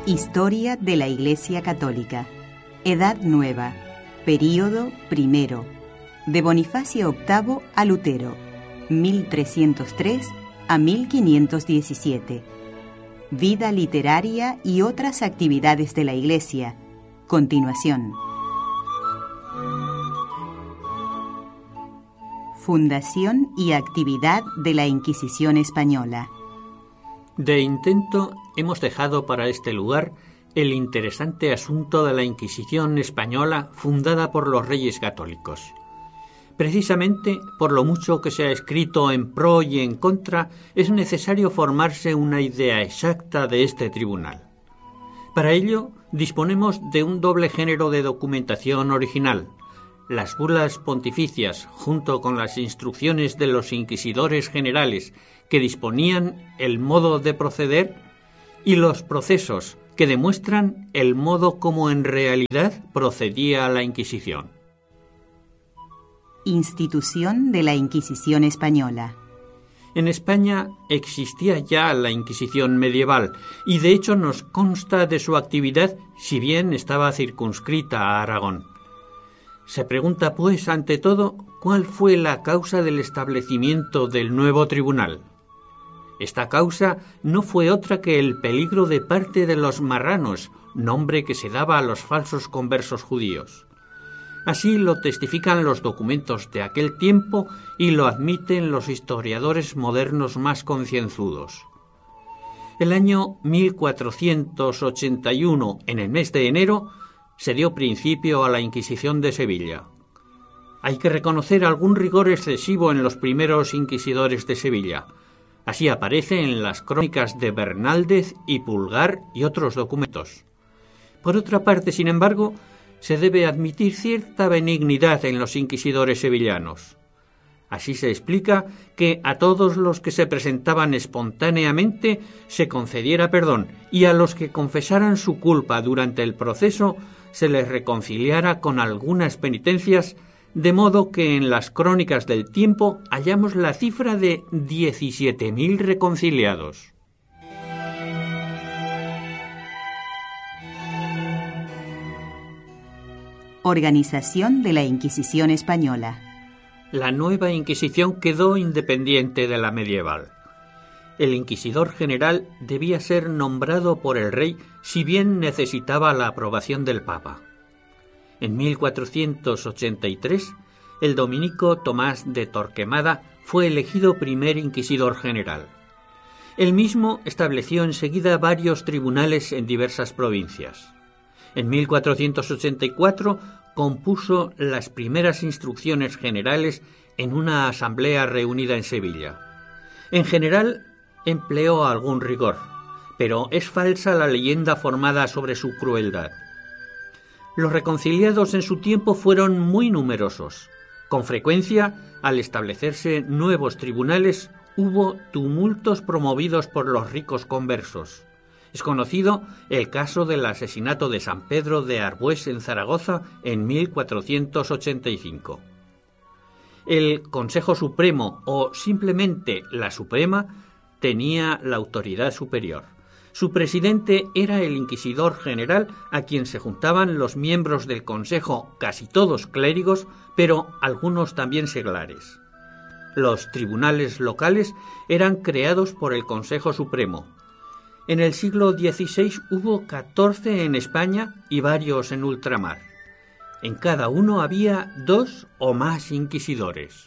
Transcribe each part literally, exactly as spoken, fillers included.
Historia de la Iglesia Católica. Edad Nueva. Período primero. De Bonifacio octavo a Lutero, mil trescientos tres a mil quinientos diecisiete. Vida literaria y otras actividades de la Iglesia. Continuación. Fundación y actividad de la Inquisición Española. De intento hemos dejado para este lugar el interesante asunto de la Inquisición española fundada por los Reyes Católicos. Precisamente por lo mucho que se ha escrito en pro y en contra, es necesario formarse una idea exacta de este tribunal. Para ello, disponemos de un doble género de documentación original: las bulas pontificias, junto con las instrucciones de los inquisidores generales que disponían el modo de proceder, y los procesos que demuestran el modo como en realidad procedía la Inquisición. Institución de la Inquisición Española. En España existía ya la Inquisición medieval y de hecho nos consta de su actividad, si bien estaba circunscrita a Aragón. Se pregunta, pues, ante todo, ¿cuál fue la causa del establecimiento del nuevo tribunal? Esta causa no fue otra que el peligro de parte de los marranos, nombre que se daba a los falsos conversos judíos. Así lo testifican los documentos de aquel tiempo y lo admiten los historiadores modernos más concienzudos. El año mil cuatrocientos ochenta y uno, en el mes de enero, se dio principio a la Inquisición de Sevilla. Hay que reconocer algún rigor excesivo en los primeros inquisidores de Sevilla. Así aparece en las crónicas de Bernaldez y Pulgar y otros documentos. Por otra parte, sin embargo, se debe admitir cierta benignidad en los inquisidores sevillanos. Así se explica que a todos los que se presentaban espontáneamente se concediera perdón y a los que confesaran su culpa durante el proceso se les reconciliara con algunas penitencias, de modo que en las crónicas del tiempo hallamos la cifra de diecisiete mil reconciliados. Organización de la Inquisición Española. La nueva Inquisición quedó independiente de la medieval. El inquisidor general debía ser nombrado por el rey, si bien necesitaba la aprobación del Papa. En mil cuatrocientos ochenta y tres, el dominico Tomás de Torquemada fue elegido primer inquisidor general. Él mismo estableció enseguida varios tribunales en diversas provincias. En mil cuatrocientos ochenta y cuatro compuso las primeras instrucciones generales en una asamblea reunida en Sevilla. En general empleó algún rigor, pero es falsa la leyenda formada sobre su crueldad. Los reconciliados en su tiempo fueron muy numerosos. Con frecuencia, al establecerse nuevos tribunales, hubo tumultos promovidos por los ricos conversos. Es conocido el caso del asesinato de San Pedro de Arbués en Zaragoza en mil cuatrocientos ochenta y cinco. El Consejo Supremo, o simplemente la Suprema, tenía la autoridad superior. Su presidente era el inquisidor general, a quien se juntaban los miembros del Consejo, casi todos clérigos, pero algunos también seglares. Los tribunales locales eran creados por el Consejo Supremo. En el siglo dieciséis hubo catorce en España y varios en ultramar. En cada uno había dos o más inquisidores.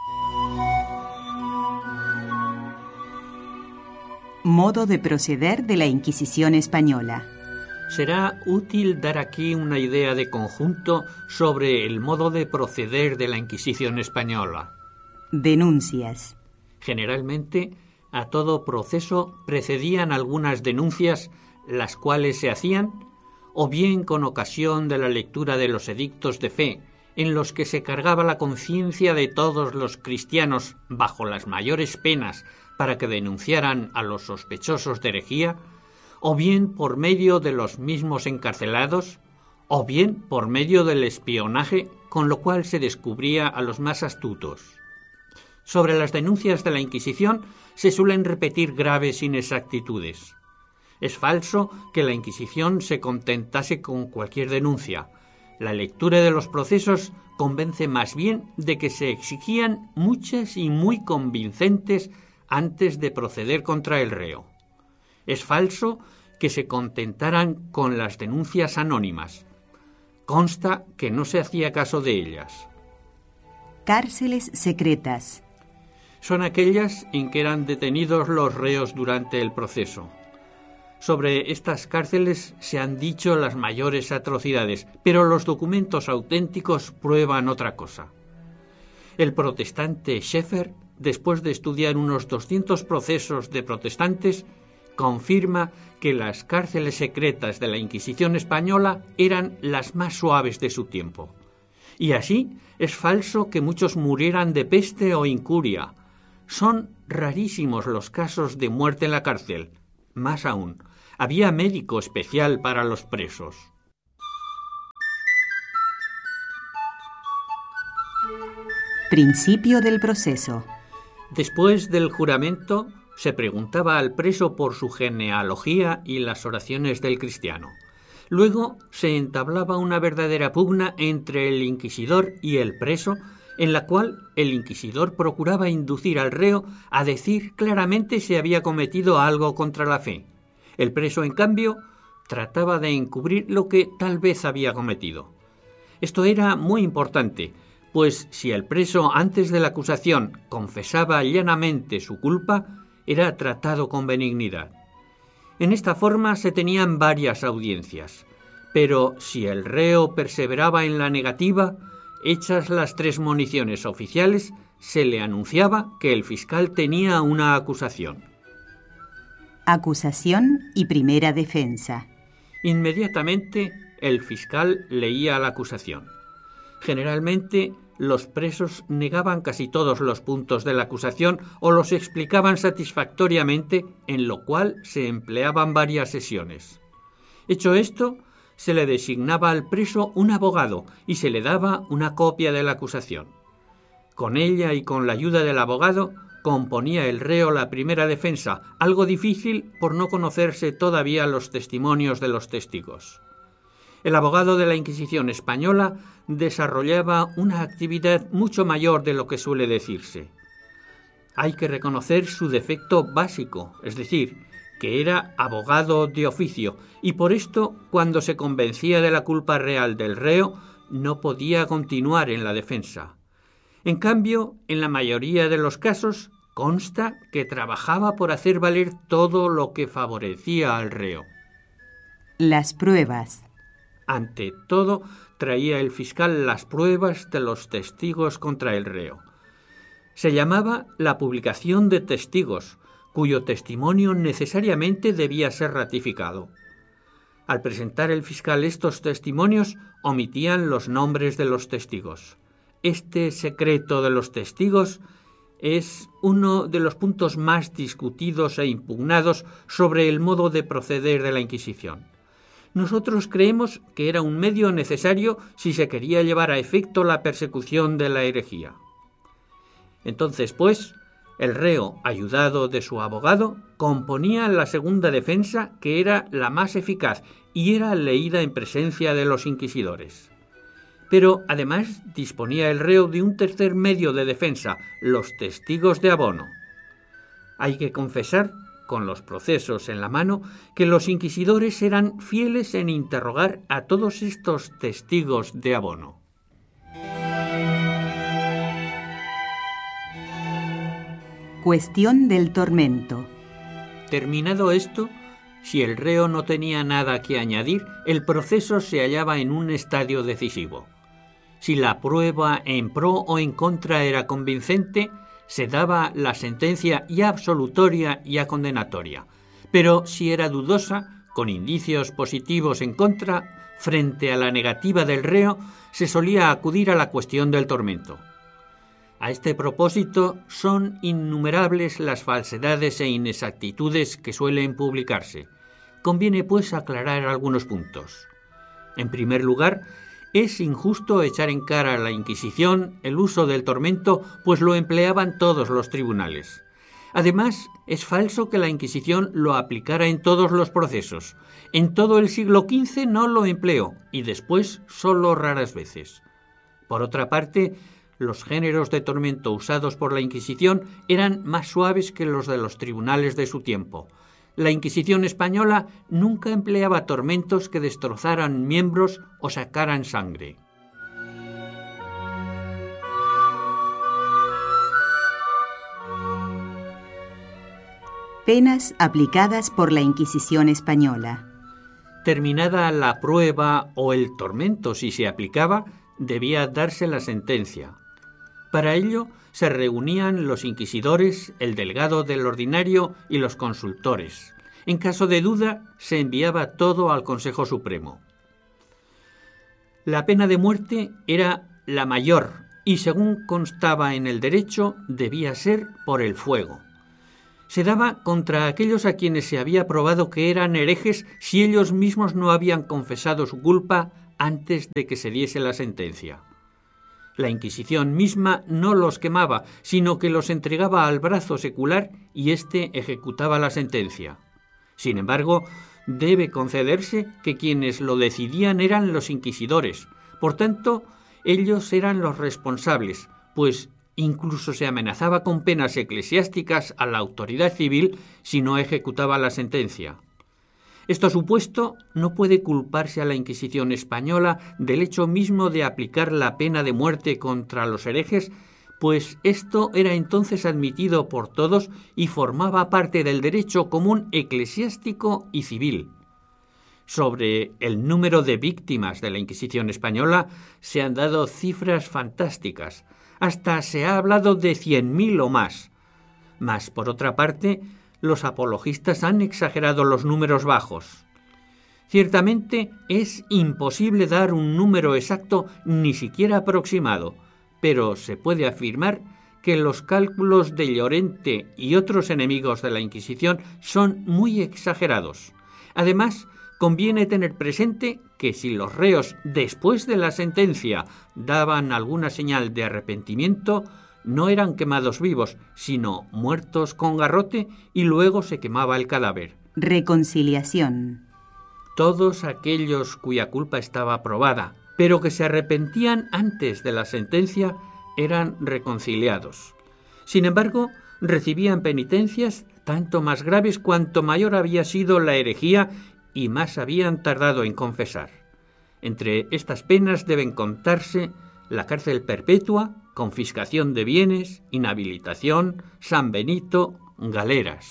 Modo de proceder de la Inquisición Española. Será útil dar aquí una idea de conjunto sobre el modo de proceder de la Inquisición española. Denuncias. Generalmente, a todo proceso precedían algunas denuncias, las cuales se hacían o bien con ocasión de la lectura de los edictos de fe, en los que se cargaba la conciencia de todos los cristianos bajo las mayores penas para que denunciaran a los sospechosos de herejía, o bien por medio de los mismos encarcelados, o bien por medio del espionaje, con lo cual se descubría a los más astutos. Sobre las denuncias de la Inquisición se suelen repetir graves inexactitudes. Es falso que la Inquisición se contentase con cualquier denuncia. La lectura de los procesos convence más bien de que se exigían muchas y muy convincentes antes de proceder contra el reo. Es falso que se contentaran con las denuncias anónimas. Consta que no se hacía caso de ellas. Cárceles secretas. Son aquellas en que eran detenidos los reos durante el proceso. Sobre estas cárceles se han dicho las mayores atrocidades, pero los documentos auténticos prueban otra cosa. El protestante Scheffer, después de estudiar unos doscientos procesos de protestantes, confirma que las cárceles secretas de la Inquisición española eran las más suaves de su tiempo. Y así es falso que muchos murieran de peste o incuria. Son rarísimos los casos de muerte en la cárcel. Más aún, había médico especial para los presos. Principio del proceso. Después del juramento, se preguntaba al preso por su genealogía y las oraciones del cristiano. Luego se entablaba una verdadera pugna entre el inquisidor y el preso, en la cual el inquisidor procuraba inducir al reo a decir claramente si había cometido algo contra la fe. El preso, en cambio, trataba de encubrir lo que tal vez había cometido. Esto era muy importante, pues si el preso antes de la acusación confesaba llanamente su culpa, era tratado con benignidad. En esta forma se tenían varias audiencias, pero si el reo perseveraba en la negativa, hechas las tres municiones oficiales, se le anunciaba que el fiscal tenía una acusación. Acusación y primera defensa. Inmediatamente el fiscal leía la acusación. Generalmente los presos negaban casi todos los puntos de la acusación o los explicaban satisfactoriamente, en lo cual se empleaban varias sesiones. Hecho esto, se le designaba al preso un abogado y se le daba una copia de la acusación. Con ella y con la ayuda del abogado componía el reo la primera defensa, algo difícil por no conocerse todavía los testimonios de los testigos. El abogado de la Inquisición española desarrollaba una actividad mucho mayor de lo que suele decirse. Hay que reconocer su defecto básico, es decir, que era abogado de oficio, y por esto, cuando se convencía de la culpa real del reo, no podía continuar en la defensa. En cambio, en la mayoría de los casos, consta que trabajaba por hacer valer todo lo que favorecía al reo. Las pruebas. Ante todo, traía el fiscal las pruebas de los testigos contra el reo. Se llamaba la publicación de testigos, cuyo testimonio necesariamente debía ser ratificado. Al presentar el fiscal estos testimonios, omitían los nombres de los testigos. Este secreto de los testigos es uno de los puntos más discutidos e impugnados sobre el modo de proceder de la Inquisición. Nosotros creemos que era un medio necesario si se quería llevar a efecto la persecución de la herejía. Entonces, pues, el reo, ayudado de su abogado, componía la segunda defensa, que era la más eficaz y era leída en presencia de los inquisidores. Pero, además, disponía el reo de un tercer medio de defensa, los testigos de abono. Hay que confesar, con los procesos en la mano, que los inquisidores eran fieles en interrogar a todos estos testigos de abono. Cuestión del tormento. Terminado esto, si el reo no tenía nada que añadir, el proceso se hallaba en un estadio decisivo. Si la prueba en pro o en contra era convincente, se daba la sentencia ya absolutoria y ya condenatoria. Pero si era dudosa, con indicios positivos en contra, frente a la negativa del reo, se solía acudir a la cuestión del tormento. A este propósito, son innumerables las falsedades e inexactitudes que suelen publicarse. Conviene, pues, aclarar algunos puntos. En primer lugar, es injusto echar en cara a la Inquisición el uso del tormento, pues lo empleaban todos los tribunales. Además, es falso que la Inquisición lo aplicara en todos los procesos. En todo el siglo quince no lo empleó y después solo raras veces. Por otra parte, los géneros de tormento usados por la Inquisición eran más suaves que los de los tribunales de su tiempo. La Inquisición española nunca empleaba tormentos que destrozaran miembros o sacaran sangre. Penas aplicadas por la Inquisición española. Terminada la prueba o el tormento, si se aplicaba, debía darse la sentencia. Para ello se reunían los inquisidores, el delegado del ordinario y los consultores. En caso de duda, se enviaba todo al Consejo Supremo. La pena de muerte era la mayor y, según constaba en el derecho, debía ser por el fuego. Se daba contra aquellos a quienes se había probado que eran herejes si ellos mismos no habían confesado su culpa antes de que se diese la sentencia. La Inquisición misma no los quemaba, sino que los entregaba al brazo secular y éste ejecutaba la sentencia. Sin embargo, debe concederse que quienes lo decidían eran los inquisidores. Por tanto, ellos eran los responsables, pues incluso se amenazaba con penas eclesiásticas a la autoridad civil si no ejecutaba la sentencia. Esto supuesto, no puede culparse a la Inquisición española del hecho mismo de aplicar la pena de muerte contra los herejes, pues esto era entonces admitido por todos y formaba parte del derecho común eclesiástico y civil. Sobre el número de víctimas de la Inquisición española se han dado cifras fantásticas. Hasta se ha hablado de cien mil o más. Mas, por otra parte, los apologistas han exagerado los números bajos. Ciertamente es imposible dar un número exacto, ni siquiera aproximado, pero se puede afirmar que los cálculos de Llorente y otros enemigos de la Inquisición son muy exagerados. Además, conviene tener presente que si los reos, después de la sentencia, daban alguna señal de arrepentimiento, no eran quemados vivos, sino muertos con garrote y luego se quemaba el cadáver. Reconciliación. Todos aquellos cuya culpa estaba probada, pero que se arrepentían antes de la sentencia, eran reconciliados. Sin embargo, recibían penitencias tanto más graves cuanto mayor había sido la herejía y más habían tardado en confesar. Entre estas penas deben contarse la cárcel perpetua, confiscación de bienes, inhabilitación, San Benito, galeras.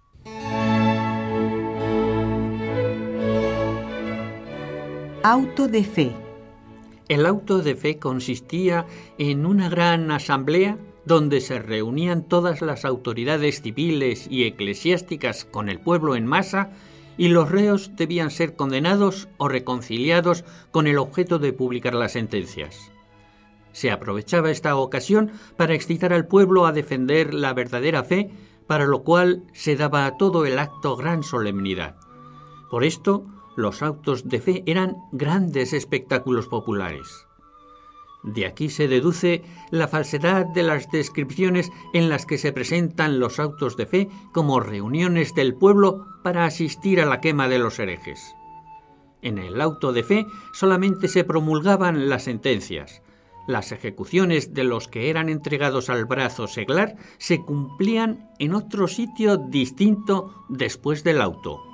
Auto de fe. El auto de fe consistía en una gran asamblea donde se reunían todas las autoridades civiles y eclesiásticas con el pueblo en masa y los reos debían ser condenados o reconciliados con el objeto de publicar las sentencias. Se aprovechaba esta ocasión para excitar al pueblo a defender la verdadera fe, para lo cual se daba a todo el acto gran solemnidad. Por esto, los autos de fe eran grandes espectáculos populares. De aquí se deduce la falsedad de las descripciones en las que se presentan los autos de fe como reuniones del pueblo para asistir a la quema de los herejes. En el auto de fe solamente se promulgaban las sentencias. Las ejecuciones de los que eran entregados al brazo seglar se cumplían en otro sitio distinto después del auto.